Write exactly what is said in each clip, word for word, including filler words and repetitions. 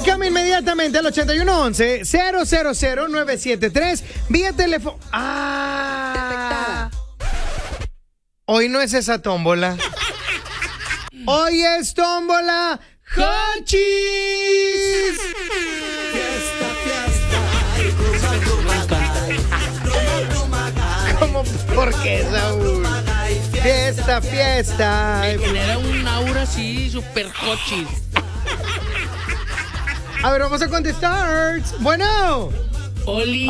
Márcame inmediatamente al ochenta y uno once, cero cero cero, nueve siete tres vía teléfono. Ah. Hoy no es esa tómbola. Hoy es tómbola Hochis. Fiesta, fiesta. ¿Cómo? ¿Por qué, Saúl? Fiesta, fiesta. Me genera un aura así, super Hochis. A ver, vamos a contestar. Bueno. Oli.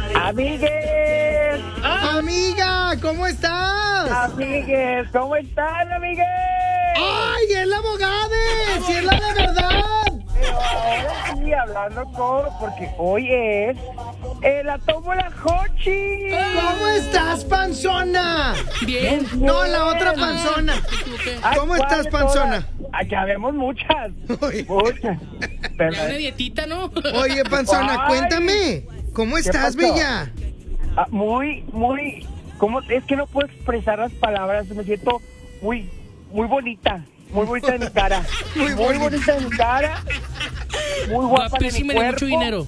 Amigues, Amiga, ¿cómo estás? amigues, ¿cómo están, amigues? ¡Ay, es la abogada! ¡Sí es la de verdad! Pero ahora sí, hablando con, porque hoy es eh, la tómbola Hochi. ¿Cómo estás, panzona? Bien. No, la otra panzona. Me equivoqué. Ay, ¿Cómo ¿cuál estás, de panzona? todas? Acá vemos muchas, Uy. muchas. Pero, Ya una dietita, ¿no? Oye, panzona, Ay. cuéntame. ¿Cómo estás, pasó? bella? ah, muy, muy, ¿cómo? Es que no puedo expresar las palabras, me siento muy, muy bonita, muy bonita de mi cara. Muy bonita. bonita de mi cara, muy guapa de mi Guapísima y de cuerpo. mucho dinero.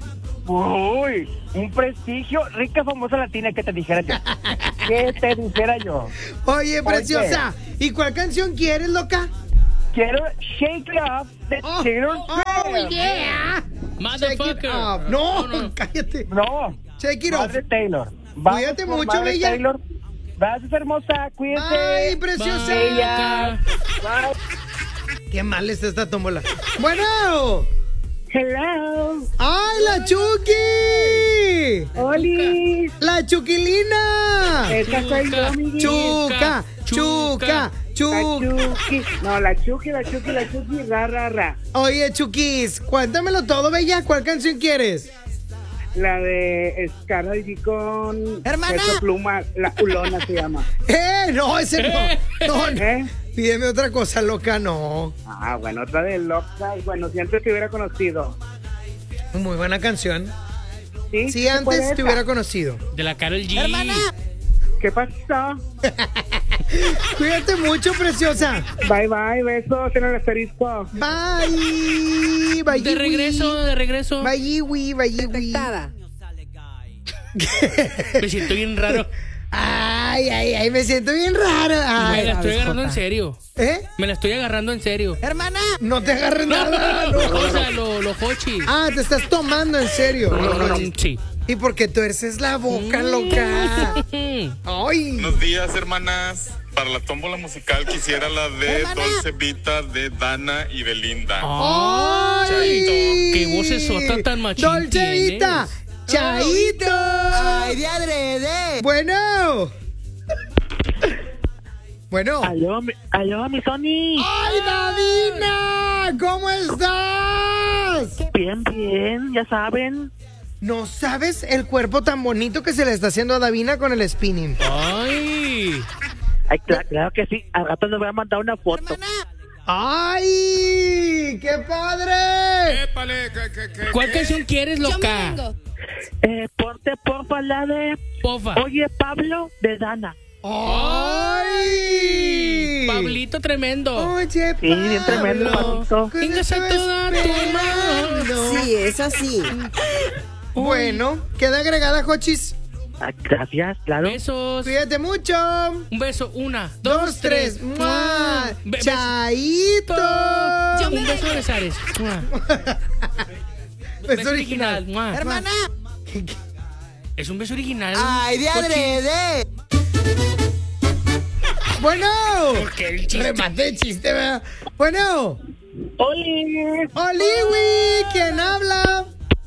Uy, un prestigio, rica, famosa latina, que te dijera yo. ¿Qué te dijera yo? Oye, preciosa. ¿Y cuál canción quieres, loca? Quiero Shake It Up de Oh, Taylor oh, Swift. yeah. Shake it Motherfucker. up. No, No, no. cállate. No, Shake it Madre off. Taylor. Vamos Cuídate por mucho, Madre bella. Taylor. Gracias, hermosa, cuídate. Ay, preciosa. Bella. Bye. Qué mal está esta tómbola. Bueno. Hello. ¡Ay, la Chucky! Oli. ¡La Chuquilina! Esa soy yo, amiguis. Chuca, chuca, La chuca. Chucky. No, la Chucky, la Chucky, la Chucky, ra, ra, ra. Oye, Chuquis, cuéntamelo todo, bella. ¿Cuál canción quieres? La de Scarra y con... Hermana. Peso Pluma, la culona se llama. ¡Eh! No, ese no. No, no. ¿Eh? Pídeme otra cosa, loca, no. Ah, bueno, otra de Loca. Bueno, si antes te hubiera conocido. Muy buena canción. Sí, Si ¿qué fue antes esa? te hubiera conocido. De la Karol G. Hermana. ¿Qué pasó? Cuídate mucho, preciosa. Bye, bye, besos en el asterisco. Bye. Bye. De regreso, de regreso. Bye, bye, bye. Detectada. Me siento bien raro. Ay, ay, ay, me siento bien raro. Ay, Me la estoy sabes, agarrando en Jota. serio. ¿Eh? Me la estoy agarrando en serio. Hermana. No te agarres nada. no. O sea, lo, lo Hochis. Ah, te estás tomando en serio. Mm, sí. ¿Y por qué tuerces la boca, loca? Mm. Ay. Buenos días, hermanas. Para la tómbola musical quisiera la de Hermana. Dolce Vita de Dana y Belinda. Ay, Ay. qué vocesota tan machín Dolceita. tienes. Chaito. Ay, de adrede. Bueno. Bueno. Aló, mi, aló, mi Sony. ¡Ay, Davina! ¿Cómo estás? Bien, bien, ya saben. ¿No sabes el cuerpo tan bonito que se le está haciendo a Davina con el spinning? Ay. Ay, claro, claro que sí. Al rato les voy a mandar una foto. Hermana. ¡Ay! ¡Qué padre! Épale, ¿qué, qué, qué, ¿Cuál qué? canción quieres, Yo me loca? vengo. Eh, ponte porfa la de Pofa. Oye Pablo de Dana. ¡Ay! Pablito tremendo. Oye, Sí, bien tremendo, Pablo, Pablito. ¿qué Venga, te a toda tu esperando? Sí, es así. Bueno, queda agregada, Jochis. Ah, gracias, claro. Besos. Cuídate mucho. Un beso. Una, Dos, dos, tres. tres. ¡Mua! Be- beso. ¡Chaito! Yo me Un beso de vengo. besares. Mua. Es Beso original. Mua. Hermana. Es un beso original. Ay, de Hochis. adrede. Bueno. Porque el chiste. Remate el chiste, ¿verdad? Bueno. Oye, Oliwi, ¿quién habla?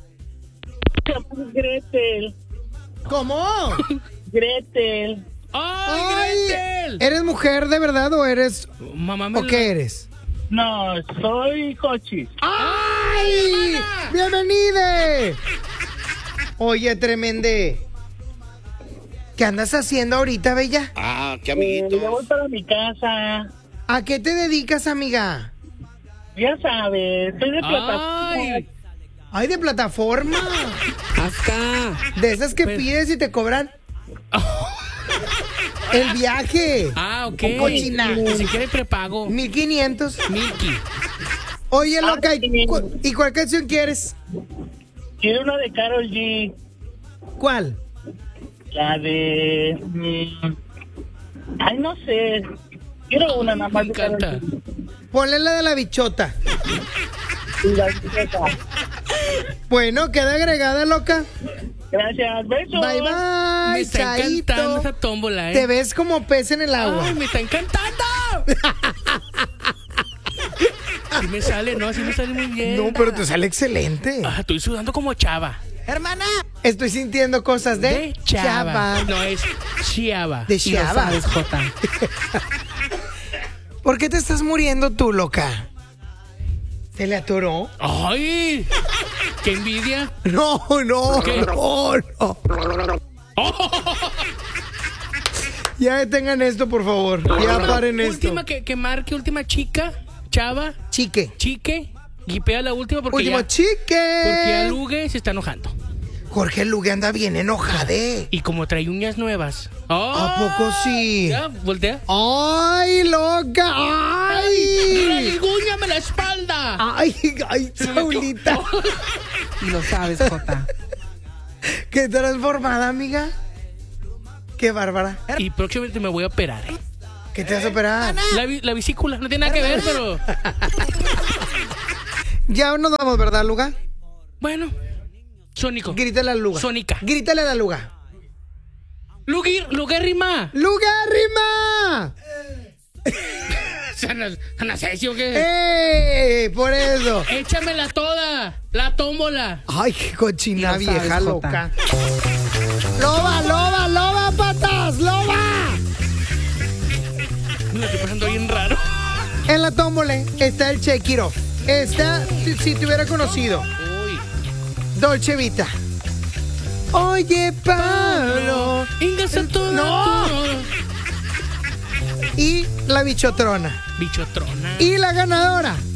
Gretel, ¿Cómo? Gretel. ¡Ay, Ay, Gretel! ¿eres mujer de verdad o eres Mamá me o qué eres? No, soy Cochis. ¡Ay! ¡Bienvenide! Oye, tremende. ¿Qué andas haciendo ahorita, bella? Ah, qué Eh, ya amiguitos. voy para mi casa. ¿A qué te dedicas, amiga? Ya sabes, estoy de plataforma. ¡Ay! Ay, de plataforma. Acá. De esas que Pero- pides y te cobran el viaje. Ah, ok. Cochina. Ni siquiera hay prepago. mil quinientos. Milky. Oye, loca, ¿y, sí. cu- ¿y cuál canción quieres? Quiero una de Karol G. ¿Cuál? La de... mm, ay, no sé. Quiero una nada Me más de Karol encanta. G. Ponle la de la bichota. Y la bichota. Bueno, queda agregada, loca. Gracias, besos. Bye, Me bye, está encantando chaito. esa tómbola, ¿eh? Te ves como pez en el agua. ¡Ay, me está encantando! Sí me sale, no, sí me sale muy bien. No, pero te sale excelente. Ah, estoy sudando como chava. Estoy sintiendo cosas de, De chava. chava. No, es chiava. De Y lo chava. sabes, Jota. ¿Por qué te estás muriendo tú, loca? ¿Se le atoró? ¡Ay! ¡Qué envidia! No, no, ¿Qué? no, no. Ya detengan esto, por favor. Ya paren esto. Última que, que marque, última chica, chava, Chique. chique. Guipea la última porque Último ya, chique. porque ya Lugue se está enojando. Jorge Lugue anda bien enojade. Y como trae uñas nuevas. ¿A poco sí? Ya, voltea. ¡Ay, loca! ¡Ay! ¡Rasguñame la espalda! ¡Ay, ay, Saulita! Y lo sabes, Jota. ¿Qué transformada, amiga? ¡Qué bárbara! Y próximamente me voy a operar. ¿eh? ¿Qué te vas a operar? La, vi- la vesícula, no tiene nada que ver, pero... Ya nos vamos, ¿verdad, Luga? Bueno, Sónico. Grítale a Luga. Sónica. Grítale a la Luga. Luguir, Luguérrima. ¡Lugarrima! Sana, sana Ceci, ¿o qué? ¡Ey! Por eso. Échamela toda, la tómbola. Ay, qué cochina Y lo sabes, vieja Jota. loca. ¡Loba, loba, loba, patas! ¡Loba! Me la estoy pasando bien raro. En la tómbola está el Check It Off. Está, si, si te hubiera conocido, Uy. Dolce Vita. Oye, Pablo. Ingasa todo. No. Y la bichotrona. Bichotrona. Y la ganadora